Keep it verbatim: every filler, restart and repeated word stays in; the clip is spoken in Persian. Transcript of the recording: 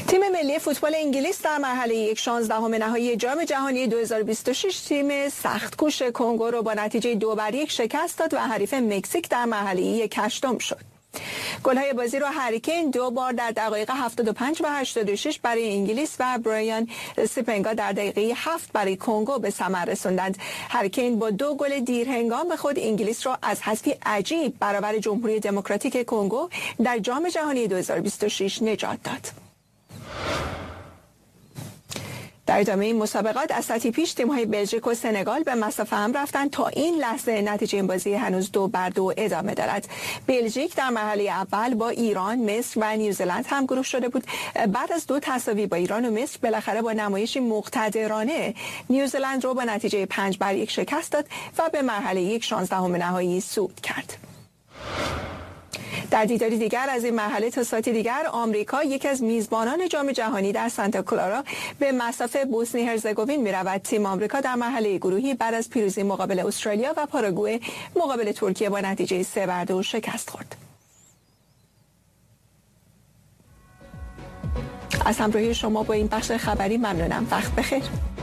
تیم ملی فوتبال انگلیس در مرحله یک شانزدهم نهایی جام جهانی دو هزار و بیست و شش تیم سخت‌کوش کنگو رو با نتیجه دو بر یک شکست داد و حریف مکزیک در مرحله یک هشتم شد. گل‌های بازی رو هری کین دو بار در دقایق هفتاد و پنج و هشتاد و شش برای انگلیس و برایان سپنگا در دقیقه هفت برای کنگو به ثمر رسوندند. هری کین با دو گل دیرهنگام به خود انگلیس را از حذفی عجیب برابر جمهوری دموکراتیک کنگو در جام جهانی دو هزار و بیست و شش نجات داد. در ادامه این مسابقات از ساعتی پیش تیم‌های بلژیک و سنگال به مصاف هم رفتند. تا این لحظه نتیجه این بازی هنوز دو بر دو ادامه دارد. بلژیک در مرحله اول با ایران، مصر و نیوزلند هم گروه شده بود. بعد از دو تساوی با ایران و مصر بالاخره با نمایشی مقتدرانه نیوزلند رو با نتیجه پنج بر یک شکست داد و به مرحله یک شانزدهم نهایی صعود کرد. در دیداری دیگر از این مرحله تا ساعتی دیگر آمریکا یکی از میزبانان جام جهانی در سانتا کلارا به مصاف بوسنی هرزگوین می‌رود. تیم آمریکا در مرحله گروهی بعد از پیروزی مقابل استرالیا و پاراگوئه مقابل ترکیه با نتیجه سه بر دو شکست خورد. از همراهی شما با این بخش خبری ممنونم. وقت بخیر.